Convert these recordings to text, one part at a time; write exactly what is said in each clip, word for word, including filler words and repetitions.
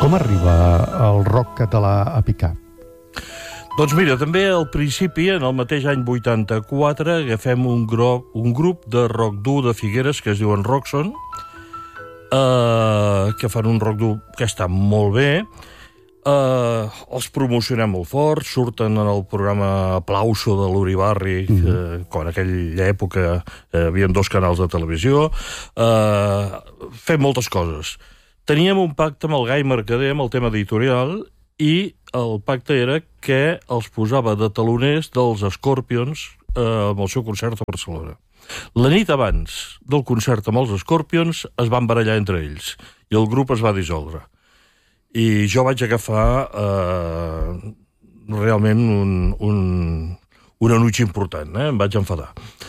Com arriba el rock català a picar? Doncs mira, també al principi, en el mateix any vuitanta-quatre, agafem un, grup, un grup de rock dur de Figueres que es diuen Roxon, eh, que fan un rock dur que està molt bé, eh, els promocionem molt fort, surten en el programa Aplauso de l'Uribarri, mm. que, quan en aquella època eh, hi havia dos canals de televisió, eh, fem moltes coses. Teníem un pacte amb el Gai Mercader, amb el tema editorial, i el pacte era que els posava de taloners dels Scorpions eh, amb el seu concert a Barcelona. La nit abans del concert amb els Scorpions es van barallar entre ells i el grup es va dissoldre. I jo vaig agafar eh, realment un, un, una noche important, eh? Em vaig enfadar.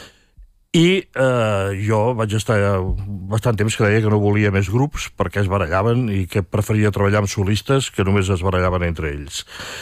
I eh, jo vaig estar bastant temps que deia que no volia més grups perquè es barallaven i que preferia treballar amb solistes que només es barallaven entre ells.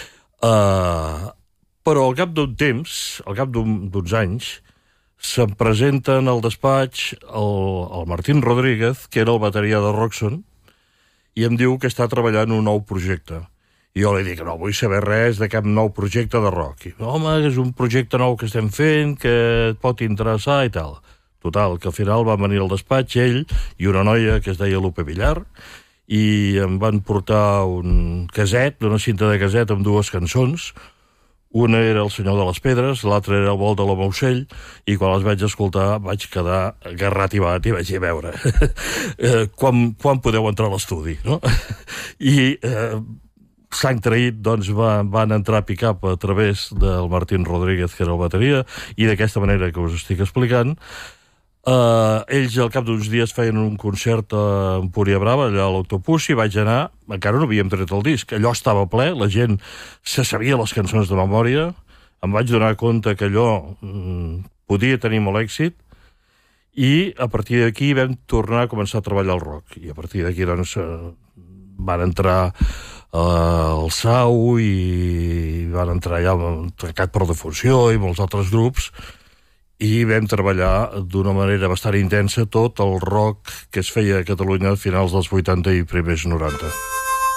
Uh, però al cap d'un temps, al cap d'un, d'uns anys, se'm presenten al despatx el, el Martín Rodríguez, que era el bateria de Roxon, i em diu que està treballant un nou projecte. I jo li dic, no vull saber res de cap nou projecte de rock. I, home, és un projecte nou que estem fent, que et pot interessar i tal. Total, que al final va venir al despatx ell i una noia que es deia Lupe Villar, i em van portar un caset, una cinta de caset amb dues cançons. Una era El senyor de les pedres, l'altra era El vol de l'home ocell, i quan les vaig escoltar vaig quedar garratibat i vaig dir, a veure, quan, quan podeu entrar a l'estudi, no? I... Eh, sang traït, doncs, va, van entrar a picar a través del Martín Rodríguez, que era el bateria, i d'aquesta manera que us estic explicant. Uh, ells al cap d'uns dies feien un concert a Empúria Brava, allà a l'Autopús, i vaig anar, encara no havíem tret el disc, allò estava ple, la gent se sabia les cançons de memòria, em vaig donar compte que allò mm, podia tenir molt èxit, i a partir d'aquí vam tornar a començar a treballar el rock, i a partir d'aquí, doncs, uh, van entrar Uh, el Sau i van entrar ja el Trencat per Defunció i molts altres grups i vam treballar d'una manera bastant intensa tot el rock que es feia a Catalunya a finals dels vuitanta i primers noranta.